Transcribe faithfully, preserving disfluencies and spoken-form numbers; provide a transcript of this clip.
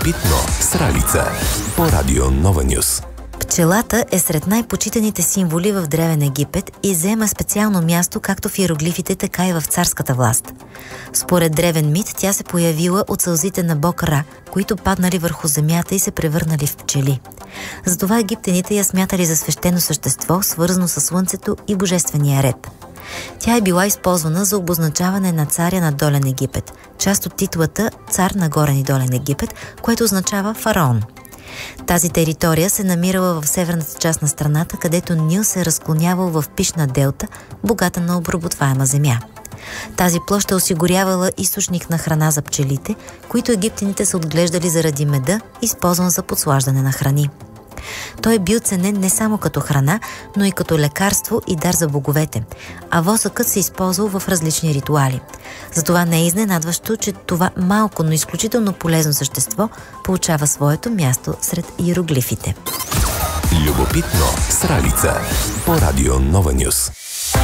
Любопитно с Ралица по Радио Нова Нюс. Пчелата е сред най-почитаните символи в Древен Египет и заема специално място както в иероглифите, така и в царската власт. Според древен мит тя се появила от сълзите на бог Ра, които паднали върху земята и се превърнали в пчели. Затова египтяните я смятали за свещено същество, свързано с слънцето и божествения ред. Тя е била използвана за обозначаване на царя на Долен Египет, част от титлата цар на Горен и Долен Египет, което означава фараон. Тази територия се намирала в северната част на страната, където Нил се разклонявал в пишна делта, богата на обработваема земя. Тази площ е осигурявала източник на храна за пчелите, които египтяните са отглеждали заради меда, използван за подслаждане на храни. Той е бил ценен не само като храна, но и като лекарство и дар за боговете, а восъкът се използвал в различни ритуали. Затова не е изненадващо, че това малко, но изключително полезно същество получава своето място сред иероглифите. Любопитно с Ралица по Радио Нова Нюс.